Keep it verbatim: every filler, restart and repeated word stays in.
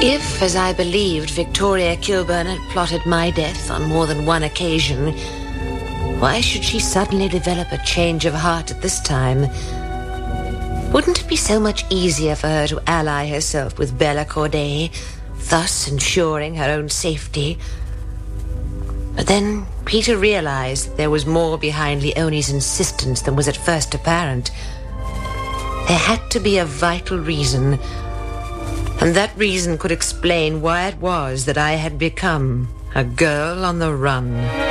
If, as I believed, Victoria Kilburn had plotted my death on more than one occasion, why should she suddenly develop a change of heart at this time? Wouldn't it be so much easier for her to ally herself with Bella Corday, thus ensuring her own safety? But then Peter realized there was more behind Leonie's insistence than was at first apparent. There had to be a vital reason, and that reason could explain why it was that I had become a girl on the run.